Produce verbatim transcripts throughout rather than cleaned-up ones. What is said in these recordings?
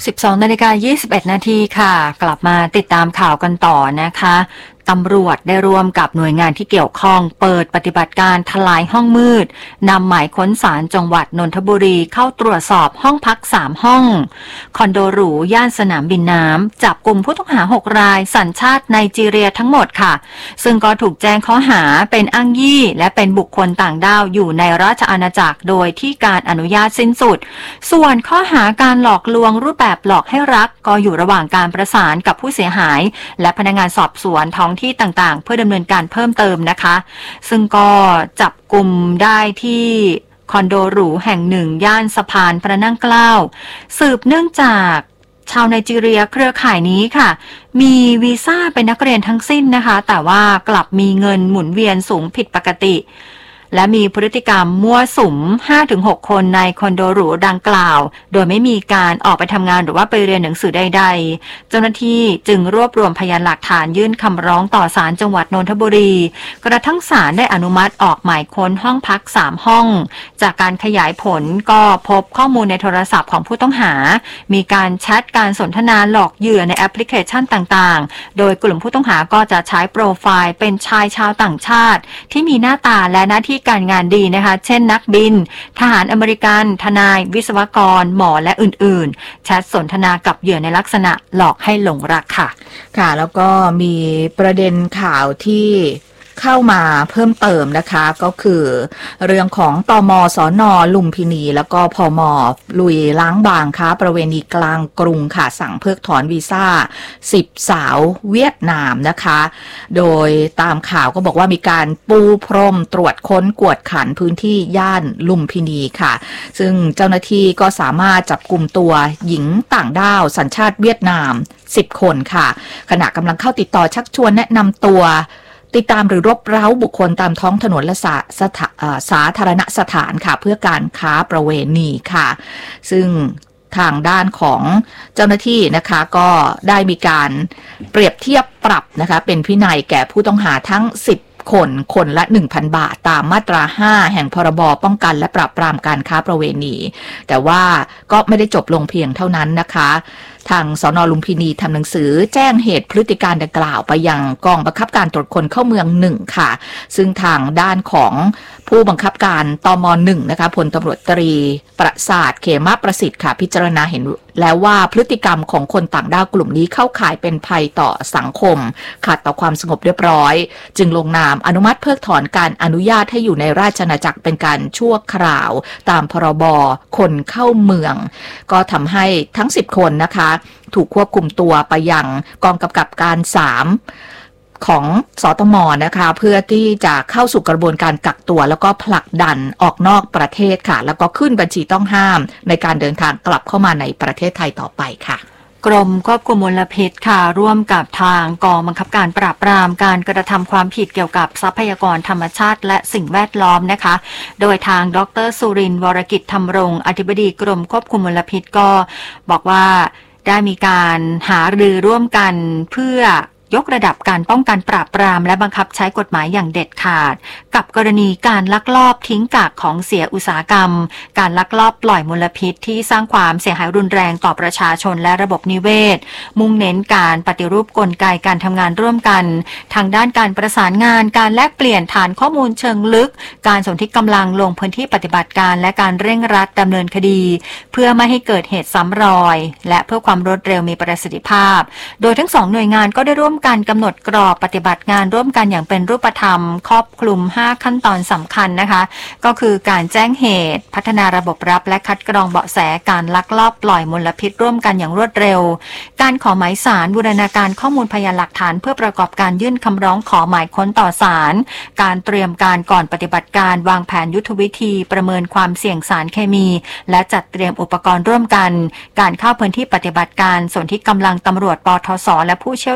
สิบสองนาฬิกายี่สิบเอ็ดนาทีค่ะกลับมาติดตามข่าวกันต่อนะคะตำรวจได้ร่วมกับหน่วยงานที่เกี่ยวข้องเปิดปฏิบัติการทลายห้องมืดนำหมายค้นศาลจังหวัดนนทบุรีเข้าตรวจสอบห้องพักสามห้องคอนโดหรูย่านสนามบินน้ำจับกลุ่มผู้ต้องหาหกรายสัญชาติไนจีเรียทั้งหมดค่ะซึ่งก็ถูกแจ้งข้อหาเป็นอ้างยี่และเป็นบุคคลต่างด้าวอยู่ในราชอาณาจักรโดยที่การอนุญาตสิ้นสุดส่วนข้อหาการหลอกลวงรูปแบบหลอกให้รักก็อยู่ระหว่างการประสานกับผู้เสียหายและพนักงานสอบสวนท้องที่ต่างๆเพื่อดำเนินการเพิ่มเติมนะคะซึ่งก็จับกลุ่มได้ที่คอนโดหรูแห่งหนึ่งย่านสะพานพระนั่งเกล้าสืบเนื่องจากชาวไนจีเรียเครือข่ายนี้ค่ะมีวีซ่าเป็นนักเรียนทั้งสิ้นนะคะแต่ว่ากลับมีเงินหมุนเวียนสูงผิดปกติและมีพฤติกรรมมั่วสุม ห้าถึงหก คนในคอนโดหรูดังกล่าวโดยไม่มีการออกไปทำงานหรือว่าไปเรียนหนังสือใดๆเจ้าหน้าที่จึงรวบรวมพยานหลักฐานยื่นคำร้องต่อศาลจังหวัดนนทบุรีกระทั่งศาลได้อนุมัติออกหมายค้นห้องพักสามห้องจากการขยายผลก็พบข้อมูลในโทรศัพท์ของผู้ต้องหามีการแชทการสนทนาหลอกเหยื่อในแอปพลิเคชันต่างๆโดยกลุ่มผู้ต้องหาก็จะใช้โปรไฟล์เป็นชายชาวต่างชาติที่มีหน้าตาและหน้าที่การงานดีนะคะเช่นนักบินทหารอเมริกันทนายวิศวกรหมอและอื่นๆแชทสนทนากับเหยื่อในลักษณะหลอกให้หลงรักค่ะค่ะแล้วก็มีประเด็นข่าวที่เข้ามาเพิ่มเติมนะคะก็คือเรื่องของตม.สน.ลุมพินีแล้วก็พม.ลุยล้างบางค้าประเวณีกลางกรุงค่ะสั่งเพิกถอนวีซ่าสิบสาวเวียดนามนะคะโดยตามข่าวก็บอกว่ามีการปูพรมตรวจค้นกวดขันพื้นที่ย่านลุมพินีค่ะซึ่งเจ้าหน้าที่ก็สามารถจับกลุ่มตัวหญิงต่างด้าวสัญชาติเวียดนามสิบคนค่ะขณะกำลังเข้าติดต่อชักชวนแนะนำตัวติดตามหรือรบเร้าบุคคลตามท้องถนนและสาสถาสาธารณสถานค่ะเพื่อการค้าประเวณีค่ะซึ่งทางด้านของเจ้าหน้าที่นะคะก็ได้มีการเปรียบเทียบปรับนะคะเป็นพินัยแก่ผู้ต้องหาทั้งสิบคนคนละ หนึ่งพัน บาทตามมาตราห้าแห่งพรบป้องกันและปราบปรามการค้าประเวณีแต่ว่าก็ไม่ได้จบลงเพียงเท่านั้นนะคะทางสน.ลุมพินีทำหนังสือแจ้งเหตุพฤติการดังกล่าวไปยังกองบังคับการตรวจคนเข้าเมืองหนึ่งค่ะซึ่งทางด้านของผู้บังคับการตม.หนึ่งนะคะพลตำรวจตรีประสาทเขมประสิทธิ์ค่ะพิจารณาเห็นแล้วว่าพฤติกรรมของคนต่างด้าวกลุ่มนี้เข้าข่ายเป็นภัยต่อสังคมขัดต่อความสงบเรียบร้อยจึงลงนามอนุมัติเพิกถอนการอนุญาตให้อยู่ในราชอาณาจักรเป็นการชั่วคราวตามพรบคนเข้าเมืองก็ทำให้ทั้งสิบคนนะคะถูกควบคุมตัวไปยังกองกำกับการสามของสตม.นะคะเพื่อที่จะเข้าสู่กระบวนการกักตัวแล้วก็ผลักดันออกนอกประเทศค่ะแล้วก็ขึ้นบัญชีต้องห้ามในการเดินทางกลับเข้ามาในประเทศไทยต่อไปค่ะกรมควบคุมมลพิษค่ะร่วมกับทางกองบังคับการปราบปรามการกระทำความผิดเกี่ยวกับทรัพยากรธรรมชาติและสิ่งแวดล้อมนะคะโดยทางดร.สุรินทร์วรกิจธรรมรงค์อธิบดีกรมควบคุมมลพิษก็บอกว่าได้มีการหารือร่วมกันเพื่อยกระดับการป้องกันปราบปรามและบังคับใช้กฎหมายอย่างเด็ดขาดกับกรณีการลักลอบทิ้งกากของเสียอุตสาหกรรมการลักลอบปล่อยมลพิษที่สร้างความเสียหายรุนแรงต่อประชาชนและระบบนิเวศมุ่งเน้นการปฏิรูปกลไกการทำงานร่วมกันทางด้านการประสานงานการแลกเปลี่ยนฐานข้อมูลเชิงลึกการสนธิกำลังลงพื้นที่ปฏิบัติการและการเร่งรัดดำเนินคดีเพื่อไม่ให้เกิดเหตุซ้ำรอยและเพื่อความรวดเร็วมีประสิทธิภาพโดยทั้งสองหน่วยงานก็ได้ร่วมการกำหนดกรอบปฏิบัติงานร่วมกันอย่างเป็นรูปธรรมครอบคลุมห้าขั้นตอนสำคัญนะคะก็คือการแจ้งเหตุพัฒนาระบบรับและคัดกรองเบาะแสการลักลอบปล่อยมลพิษร่วมกันอย่างรวดเร็วการขอหมายศาลบูรณาการข้อมูลพยานหลักฐานเพื่อประกอบการยื่นคำร้องขอหมายค้นต่อศาลการเตรียมการก่อนปฏิบัติการวางแผนยุทธวิธีประเมินความเสี่ยงสารเคมีและจัดเตรียมอุปกรณ์ร่วมกันการเข้าพื้นที่ปฏิบัติการส่วนที่กำลังตำรวจปทศและผู้เชี่ยวชาญก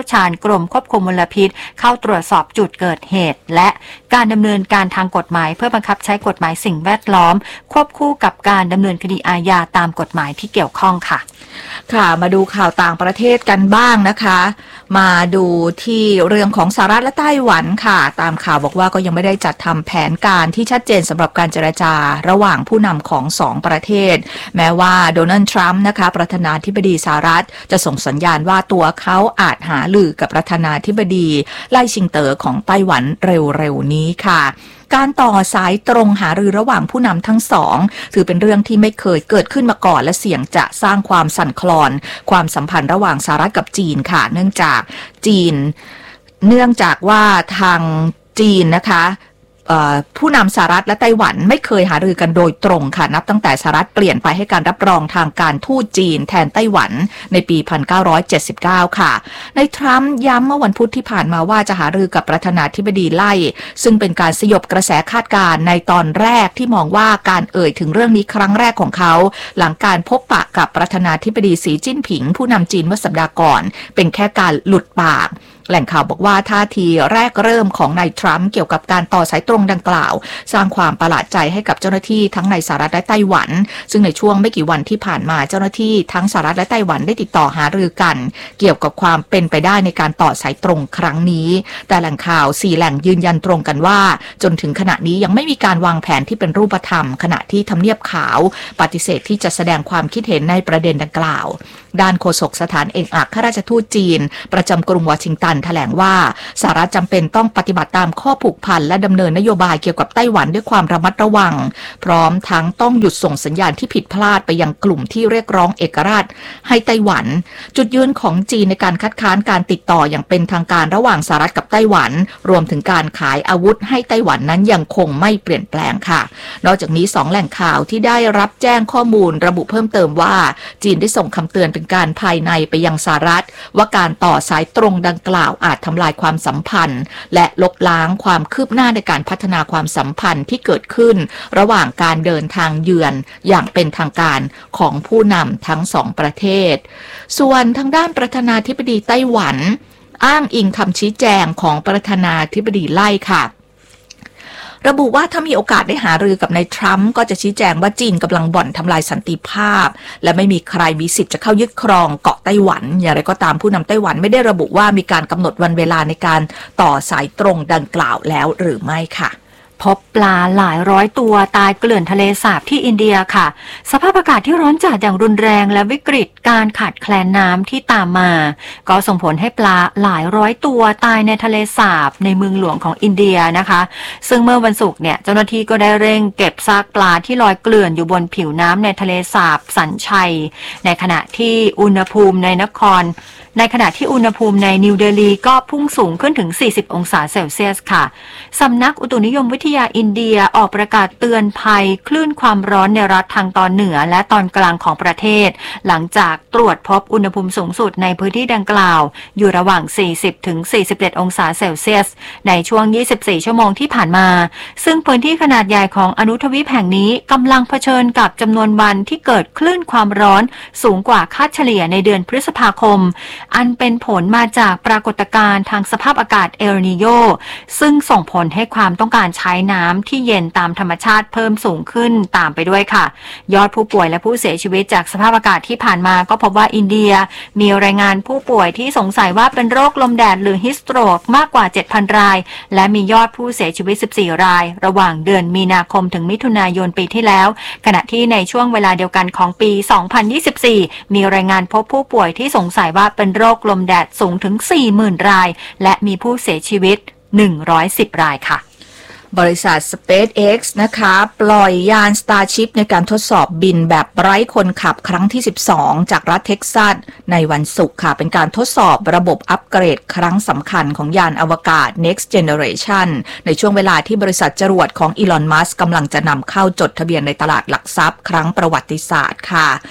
รมควบคุมมลพิษเข้าตรวจสอบจุดเกิดเหตุและการดำเนินการทางกฎหมายเพื่อบังคับใช้กฎหมายสิ่งแวดล้อมควบคู่กับการดำเนินคดีอาญาตามกฎหมายที่เกี่ยวข้องค่ะค่ะมาดูข่าวต่างประเทศกันบ้างนะคะมาดูที่เรื่องของสหรัฐและไต้หวันค่ะตามข่าวบอกว่าก็ยังไม่ได้จัดทำแผนการที่ชัดเจนสำหรับการเจรจาระหว่างผู้นำของสองประเทศแม้ว่าโดนัลด์ทรัมป์นะคะประธานาธิบดีสหรัฐจะส่งสัญญาณว่าตัวเขาอาจหารือกับประธานาธิบดีไล่ชิงเต๋อของไต้หวันเร็วๆนี้ค่ะการต่อสายตรงหารือระหว่างผู้นำทั้งสองถือเป็นเรื่องที่ไม่เคยเกิดขึ้นมาก่อนและเสี่ยงจะสร้างความสั่นคลอนความสัมพันธ์ระหว่างสหรัฐกับจีนค่ะเนื่องจากจีนเนื่องจากว่าทางจีนนะคะผู้นำสหรัฐและไต้หวันไม่เคยหารือกันโดยตรงค่ะนับตั้งแต่สหรัฐเปลี่ยนไปให้การรับรองทางการทูตจีนแทนไต้หวันในปี หนึ่งพันเก้าร้อยเจ็ดสิบเก้า ค่ะในทรัมป์ย้ำเมื่อวันพุธที่ผ่านมาว่าจะหารือกับประธานาธิบดีไล่ซึ่งเป็นการสยบกระแสคาดการณ์ในตอนแรกที่มองว่าการเอ่ยถึงเรื่องนี้ครั้งแรกของเขาหลังการพบปะกับประธานาธิบดีสีจิ้นผิงผู้นำจีนเมื่อสัปดาห์ก่อนเป็นแค่การหลุดปากแหล่งข่าวบอกว่าท่าทีแรกเริ่มของนายทรัมป์เกี่ยวกับการต่อสายตรงดังกล่าวสร้างความประหลาดใจให้กับเจ้าหน้าที่ทั้งในสหรัฐและไต้หวันซึ่งในช่วงไม่กี่วันที่ผ่านมาเจ้าหน้าที่ทั้งสหรัฐและไต้หวันได้ติดต่อหารือกันเกี่ยวกับความเป็นไปได้ในการต่อสายตรงครั้งนี้แต่แหล่งข่าวสี่แหล่งยืนยันตรงกันว่าจนถึงขณะนี้ยังไม่มีการวางแผนที่เป็นรูปธรรมขณะที่ทำเนียบขาวปฏิเสธที่จะแสดงความคิดเห็นในประเด็นดังกล่าวด้านโฆษกสถานเอกอัครราชทูตจีนประจำกรุงวอชิงตันแถลงว่าสหรัฐจำเป็นต้องปฏิบัติตามข้อผูกพันและดำเนินนโยบายเกี่ยวกับไต้หวันด้วยความระมัดระวังพร้อมทั้งต้องหยุดส่งสัญญาณที่ผิดพลาดไปยังกลุ่มที่เรียกร้องเอกราชให้ไต้หวันจุดยืนของจีนในการคัดค้านการติดต่ออย่างเป็นทางการระหว่างสหรัฐกับไต้หวันรวมถึงการขายอาวุธให้ไต้หวันนั้นยังคงไม่เปลี่ยนแปลงค่ะนอกจากนี้สองแหล่งข่าวที่ได้รับแจ้งข้อมูลระบุเพิ่มเติมว่าจีนได้ส่งคำเตือนเป็นการภายในไปยังสหรัฐว่าการต่อสายตรงดังกล่าวอาจทำลายความสัมพันธ์และลบล้างความคืบหน้าในการพัฒนาความสัมพันธ์ที่เกิดขึ้นระหว่างการเดินทางเยือนอย่างเป็นทางการของผู้นำทั้งสองประเทศส่วนทางด้านประธานาธิบดีไต้หวันอ้างอิงคำชี้แจงของประธานาธิบดีไล่ค่ะระบุว่าถ้ามีโอกาสได้หารือกับนายทรัมป์ก็จะชี้แจงว่าจีนกำลังบ่อนทำลายสันติภาพและไม่มีใครมีสิทธิ์จะเข้ายึดครองเกาะไต้หวันอย่างไรก็ตามผู้นำไต้หวันไม่ได้ระบุว่ามีการกำหนดวันเวลาในการต่อสายตรงดังกล่าวแล้วหรือไม่ค่ะพบปลาหลายร้อยตัวตายเกลื่อนทะเลสาบที่อินเดียค่ะสภาพอากาศที่ร้อนจัดอย่างรุนแรงและวิกฤตการขาดแคลนน้ำที่ตามมาก็ส่งผลให้ปลาหลายร้อยตัวตายในทะเลสาบในเมืองหลวงของอินเดียนะคะซึ่งเมื่อวันศุกร์เนี่ยเจ้าหน้าที่ก็ได้เร่งเก็บซากปลาที่ลอยเกลื่อนอยู่บนผิวน้ำในทะเลสาบสัญชัยในขณะที่อุณหภูมิในนครในขณะที่อุณหภูมิในนิวเดลีก็พุ่งสูงขึ้นถึงสี่สิบองศาเซลเซียสค่ะสำนักอุตุนิยมวิทยาอินเดียออกประกาศเตือนภัยคลื่นความร้อนในรัฐทางตอนเหนือและตอนกลางของประเทศหลังจากตรวจพบอุณหภูมิสูงสุดในพื้นที่ดังกล่าวอยู่ระหว่างสี่สิบถึงสี่สิบเอ็ดองศาเซลเซียสในช่วงยี่สิบสี่ชั่วโมงที่ผ่านมาซึ่งพื้นที่ขนาดใหญ่ของอนุทวีปแห่งนี้กำลังเผชิญกับจำนวนวันที่เกิดคลื่นความร้อนสูงกว่าค่าเฉลี่ยในเดือนพฤษภาคมอันเป็นผลมาจากปรากฏการณ์ทางสภาพอากาศเอลนีโญซึ่งส่งผลให้ความต้องการใช้น้ำที่เย็นตามธรรมชาติเพิ่มสูงขึ้นตามไปด้วยค่ะยอดผู้ป่วยและผู้เสียชีวิตจากสภาพอากาศที่ผ่านมาก็พบว่าอินเดียมีรายงานผู้ป่วยที่สงสัยว่าเป็นโรคลมแดดหรือฮิสโตรกมากกว่า เจ็ดพัน รายและมียอดผู้เสียชีวิตสิบสี่รายระหว่างเดือนมีนาคมถึงมิถุนายนปีที่แล้วขณะที่ในช่วงเวลาเดียวกันของปีสองพันยี่สิบสี่มีรายงานพบผู้ป่วยที่สงสัยว่าเป็นโรคลมแดดสูงถึง สี่หมื่น รายและมีผู้เสียชีวิตหนึ่งร้อยสิบรายค่ะบริษัท SpaceX นะคะปล่อยยาน Starship ในการทดสอบบินแบบไร้คนขับครั้งที่สิบสองจากรัฐเท็กซัสในวันศุกร์ค่ะเป็นการทดสอบระบบอัปเกรดครั้งสำคัญของยานอวกาศ Next Generation ในช่วงเวลาที่บริษัทจรวดของ Elon Musk กำลังจะนำเข้าจดทะเบียนในตลาดหลักทรัพย์ครั้งประวัติศาสตร์ค่ะ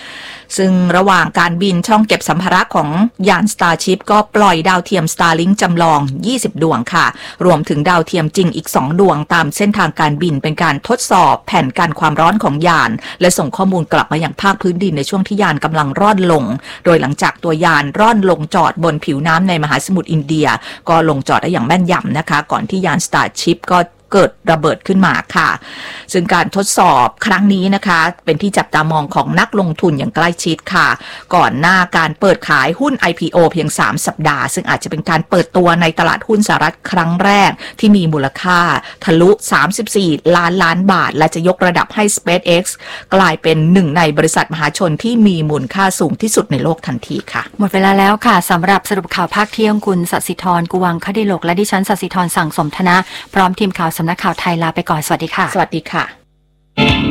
ซึ่งระหว่างการบินช่องเก็บสัมภาระของยาน Starship ก็ปล่อยดาวเทียม Starlink จำลองยี่สิบดวงค่ะรวมถึงดาวเทียมจริงอีกสองดวงตามเส้นทางการบินเป็นการทดสอบแผ่นกันความร้อนของยานและส่งข้อมูลกลับมายังภาคพื้นดินในช่วงที่ยานกำลังร่อนลงโดยหลังจากตัวยานร่อนลงจอดบนผิวน้ำในมหาสมุทรอินเดียก็ลงจอดได้อย่างแม่นยำนะคะก่อนที่ยาน Starship ก็เกิดระเบิดขึ้นมาค่ะซึ่งการทดสอบครั้งนี้นะคะเป็นที่จับตามองของนักลงทุนอย่างใกล้ชิดค่ะก่อนหน้าการเปิดขายหุ้น ไอ พี โอ เพียงสามสัปดาห์ซึ่งอาจจะเป็นการเปิดตัวในตลาดหุ้นสหรัฐครั้งแรกที่มีมูลค่าทะลุสามสิบสี่ล้านล้านบาทและจะยกระดับให้ SpaceX กลายเป็นหนึ่งในบริษัทมหาชนที่มีมูลค่าสูงที่สุดในโลกทันทีค่ะหมดเวลาแล้วค่ะสำหรับสรุปข่าวภาคเที่ยงคุณศศิธรกุวังคดิโลกและดิฉันศศิธรสั่งสมธนะพร้อมทีมข่าวสำนักข่าวไทยลาไปก่อนสวัสดีค่ะสวัสดีค่ะ